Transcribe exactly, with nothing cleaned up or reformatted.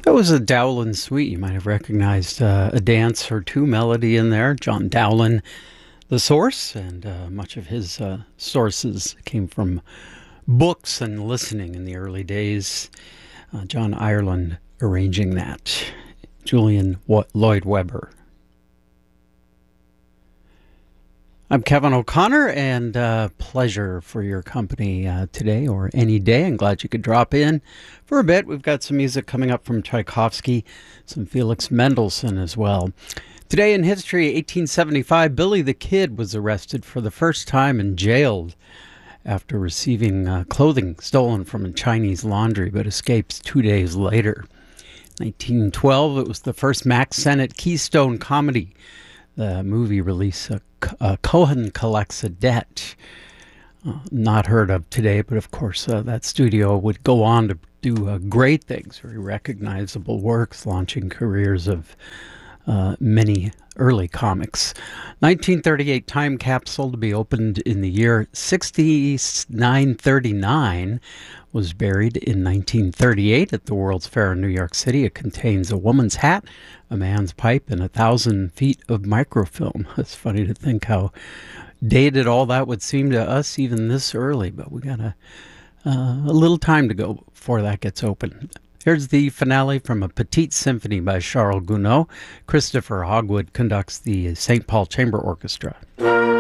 That was a Dowland suite. You might have recognized uh, a dance or two melody in there. John Dowland, the source, and uh, much of his uh, sources came from books and listening in the early days. Uh, John Ireland arranging that. Julian w- Lloyd Webber. I'm Kevin O'Connor, and uh, pleasure for your company uh, today or any day. I'm glad you could drop in for a bit. We've got some music coming up from Tchaikovsky, some Felix Mendelssohn as well. Today in history, eighteen seventy-five, Billy the Kid was arrested for the first time and jailed after receiving uh, clothing stolen from a Chinese laundry, but escapes two days later. nineteen twelve, it was the first Max Sennett Keystone comedy. The movie release, uh, uh, Cohen Collects a Debt. Uh, not heard of today, but of course uh, that studio would go on to do uh, great things, very recognizable works, launching careers of uh, many early comics. nineteen thirty-eight, time capsule to be opened in the year sixty-nine thirty-nine. Was buried in nineteen thirty-eight at the World's Fair in New York City. It contains a woman's hat, a man's pipe, and a thousand feet of microfilm. It's funny to think how dated all that would seem to us even this early, but we got a, uh, a little time to go before that gets open. Here's the finale from a Petite Symphony by Charles Gounod. Christopher Hogwood conducts the Saint Paul Chamber Orchestra.